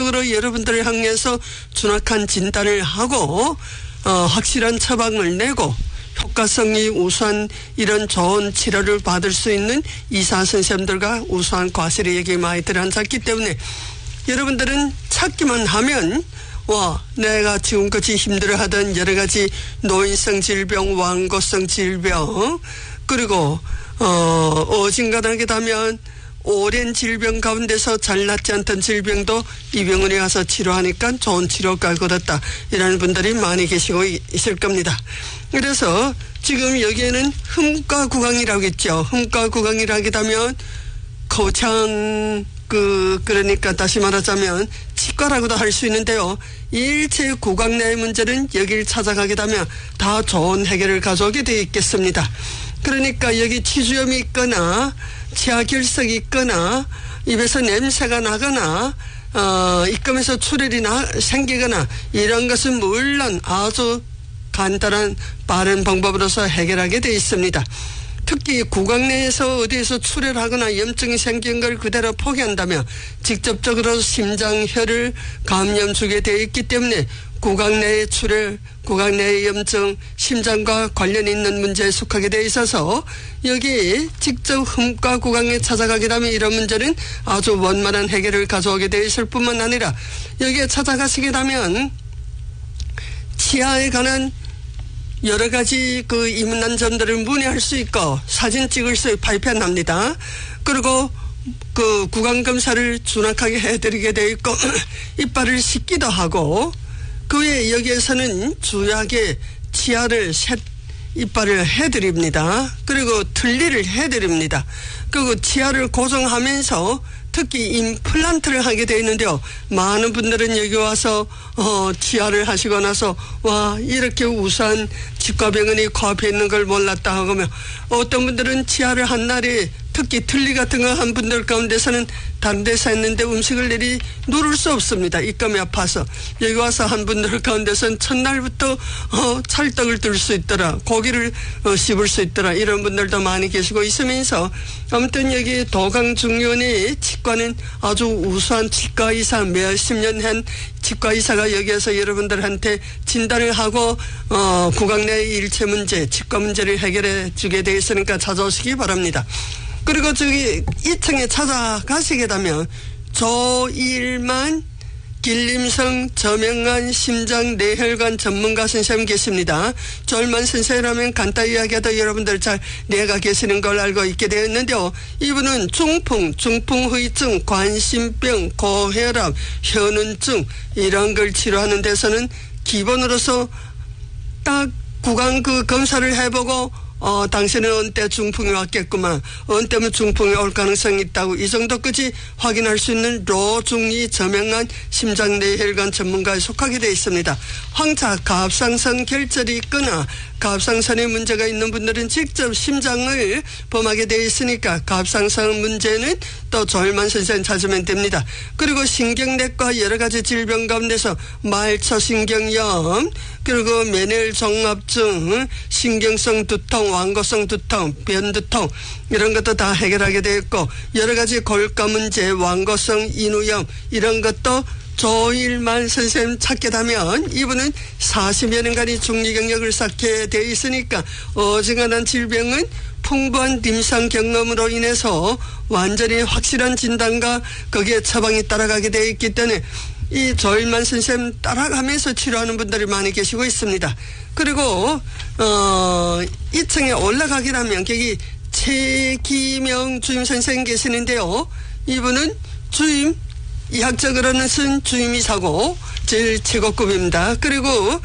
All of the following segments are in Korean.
적극적으로 여러분들을 향해서 정확한 진단을 하고 확실한 처방을 내고 효과성이 우수한 이런 좋은 치료를 받을 수 있는 의사 선생님들과 우수한 과실의 얘기 많이 들어앉았기 때문에 여러분들은 찾기만 하면 내가 지금까지 힘들어하던 여러 가지 노인성 질병, 완고성 질병 그리고 어진간하게 되면 오랜 질병 가운데서 잘 낫지 않던 질병도 이 병원에 가서 치료하니까 좋은 치료가 얻었다. 이라는 분들이 많이 계시고 있을 겁니다. 그래서 지금 여기에는 흠과 구강이라고 했죠. 흠과 구강이라고 하면 거창 그러니까 다시 말하자면 치과라고도 할 수 있는데요. 일체 구강 내의 문제는 여기를 찾아가게 되면 다 좋은 해결을 가져오게 되어 있겠습니다. 그러니까 여기 치주염이 있거나 치아 결석이 있거나 입에서 냄새가 나거나 입금에서 출혈이 생기거나 이런 것은 물론 아주 간단한 빠른 방법으로서 해결하게 되어 있습니다. 특히 구강 내에서 어디에서 출혈하거나 염증이 생긴 걸 그대로 포기한다면 직접적으로 심장혈을 감염 주게 되어 있기 때문에 구강 내의 출혈, 구강 내의 염증, 심장과 관련 있는 문제에 속하게 되어 있어서 여기 직접 흠과 구강에 찾아가게 되면 이런 문제는 아주 원만한 해결을 가져오게 되어 있을 뿐만 아니라 여기에 찾아가시게 되면 치아에 관한 여러 가지 이문난 점들을 문의할 수 있고 사진 찍을 수 발표합니다. 그리고 구강 검사를 준확하게 해드리게 되어 있고 이빨을 씻기도 하고 그 외에 여기에서는 주약에 치아를 이빨을 해드립니다. 그리고 틀니를 해드립니다. 그리고 치아를 고정하면서 특히 임플란트를 하게 되어 있는데요. 많은 분들은 여기 와서 치아를 하시고 나서 이렇게 우수한 치과병원이 코앞에 있는 걸 몰랐다 하고요. 어떤 분들은 치아를 한 날에 특히 틀니 같은 거 한 분들 가운데서는 다른 데서 했는데 음식을 이리 누를 수 없습니다. 입감이 아파서. 여기 와서 한 분들 가운데서는 첫날부터 찰떡을 들 수 있더라. 고기를 씹을 수 있더라. 이런 분들도 많이 계시고 있으면서 아무튼 여기 도강중년의 치과는 아주 우수한 치과의사 몇십 년 한 치과의사가 여기에서 여러분들한테 진단을 하고 구강 내의 일체 문제, 치과 문제를 해결해 주게 되어 있으니까 찾아오시기 바랍니다. 그리고 저기 2층에 찾아가시게 되면 조일만 길림성 저명한 심장 내혈관 전문가 선생님 계십니다. 조일만 선생님이라면 간단히 이야기해도 여러분들 잘 내가 계시는 걸 알고 있게 되었는데요. 이분은 중풍후유증, 관심병, 고혈압, 현운증 이런 걸 치료하는 데서는 기본으로서 딱 구강 검사를 해보고 당신은 언제 중풍이 왔겠구만. 언제면 중풍이 올 가능성이 있다고 이 정도까지 확인할 수 있는 로중이 저명한 심장내혈관 전문가에 속하게 되어 있습니다. 황차, 갑상선 결절이 있거나 갑상선에 문제가 있는 분들은 직접 심장을 범하게 되어 있으니까 갑상선 문제는 또 조일만 선생님 찾으면 됩니다. 그리고 신경내과 여러 가지 질병 가운데서 말초신경염 그리고 면혈종합증, 신경성 두통, 완고성 두통, 변두통 이런 것도 다 해결하게 되어 있고 여러 가지 골가 문제, 완고성 인후염 이런 것도 조일만 선생님 찾게 되면 이분은 40여 년간의 중리 경력을 쌓게 되어 있으니까 어지간한 질병은 풍부한 임상 경험으로 인해서 완전히 확실한 진단과 거기에 처방이 따라가게 되어 있기 때문에 이 조일만 선생님 따라가면서 치료하는 분들이 많이 계시고 있습니다. 그리고 2층에 올라가게 되면 거기 최기명 주임 선생님 계시는데요. 이분은 주임 이학적으로는 주임이사고 제일 최고급입니다. 그리고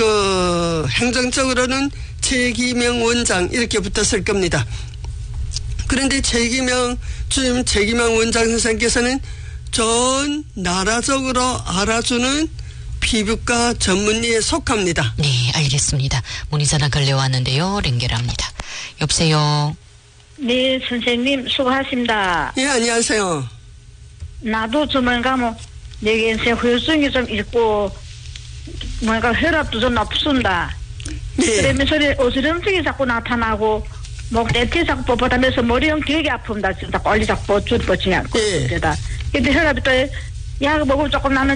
행정적으로는 최기명 원장 이렇게 붙었을 겁니다. 그런데 최기명 주임 최기명 원장 선생님께서는 전 나라적으로 알아주는 피부과 전문의에 속합니다. 네, 알겠습니다. 문의전화 걸려왔는데요. 연결합니다. 여보세요. 네, 선생님 수고하십니다. 예, 안녕하세요. 나도 조만간 내게 후유증이 좀 있고 뭔가 혈압도 좀 높습니다. 네. 그러면서 어지럼증이 자꾸 나타나고 목 떼티 자꾸 뻣뻣하면서 머리형 되게 아픕니다. 지금 자꾸 얼리 자꾸 뻗지 않고. 네. 근데 혈압이 또 약 먹으면 조금 나면